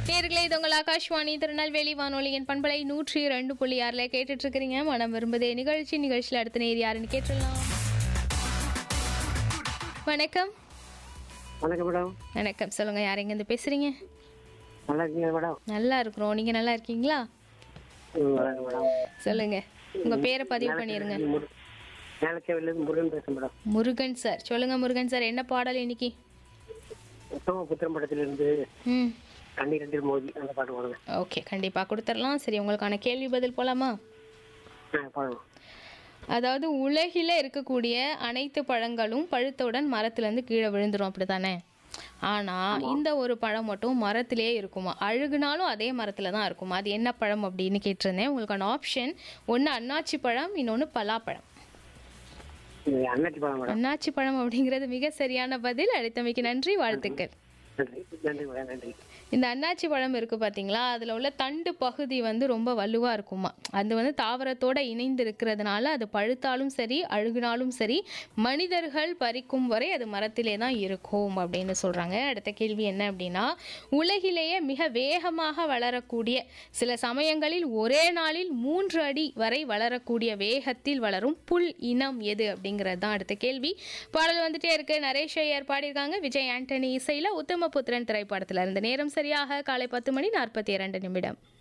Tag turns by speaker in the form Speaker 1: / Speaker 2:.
Speaker 1: நேர்களே, இது உங்கள் ஆகாஷ்வாணி திருநெல்வேலி வானொலியின் பண்பலை 102.6 கேட்டுட்டு இருக்கிறீங்க. மனம் விரும்புதே நிகழ்ச்சியில் அடுத்த நேர் யாருன்னு கேட்டுடலாம். வணக்கம்.
Speaker 2: வணக்கம் மேடம்.
Speaker 1: வணக்கம், சொல்லுங்க, யார் எங்கேருந்து பேசுறீங்க?
Speaker 2: நல்லா இருக்கீங்க மேடம்?
Speaker 1: நல்லா இருக்கிறோம், நீங்க நல்லா இருக்கீங்களா?
Speaker 2: வணக்கம் மேடம்.
Speaker 1: சொல்லுங்க, உங்க பேரை பதிவு பண்ணிருங்க.
Speaker 2: மேலச்சேரியிலிருந்து முருகன் பேசுறேன் மேடம்.
Speaker 1: முருகன் சார், சொல்லுங்க முருகன் சார், என்ன பாடல் இன்னைக்கு?
Speaker 2: உத்தம புத்திரம் படத்திலிருந்து கண்ணீர் மோதி அந்த பாட்டு போடுங்க.
Speaker 1: ஓகே, கண்டிப்பா கொடுத்துடலாம். சரி, உங்களுக்கான கேள்வி பதில் போலாமா?
Speaker 2: பாடுங்க.
Speaker 1: அதாவது, உலகில இருக்கக்கூடிய அனைத்து பழங்களும் பழுத்தவுடன் மரத்துல கீழே விழுந்துரும், அப்படித்தானே? ஆனா இந்த ஒரு பழம் மட்டும் மரத்திலே இருக்குமா, அழுகுனாலும் அதே மரத்துல தான் இருக்குமா? அது என்ன பழம் அப்படின்னு கேட்டிருந்தேன். உங்களுக்கான ஆப்ஷன்: ஒன்னு அன்னாச்சி பழம், இன்னொன்னு பலாப்பழம்.
Speaker 2: அன்னாச்சி பழம் மேடம்.
Speaker 1: அன்னாச்சி பழம் அப்படிங்கிறது மிக சரியான பதில். அழைத்தமைக்கு நன்றி, வாழ்த்துக்கள்.
Speaker 2: நன்றி மேடம், நன்றி.
Speaker 1: இந்த அன்னாச்சி பழம் இருக்குது பார்த்தீங்களா, அதில் உள்ள தண்டு பகுதி ரொம்ப வலுவாக இருக்குமா. அது தாவரத்தோடு இணைந்து இருக்கிறதுனால அது பழுத்தாலும் சரி அழுகினாலும் சரி மனிதர்கள் பறிக்கும் வரை அது மரத்திலே தான் இருக்கும் அப்படின்னு சொல்கிறாங்க. அடுத்த கேள்வி என்ன அப்படின்னா, உலகிலேயே மிக வேகமாக வளரக்கூடிய, சில சமயங்களில் ஒரே நாளில் 3 அடி வரை வளரக்கூடிய வேகத்தில் வளரும் புல் இனம் எது அப்படிங்கிறது தான் அடுத்த கேள்வி. பாடல் வந்துட்டே இருக்கு. நரேஷ் ஐயர் பாடியிருக்காங்க, விஜய் ஆண்டனி இசையில், உத்தமபுத்திரன் திரைப்படத்தில் இருந்து. நேரம் சரியாக காலை 10:42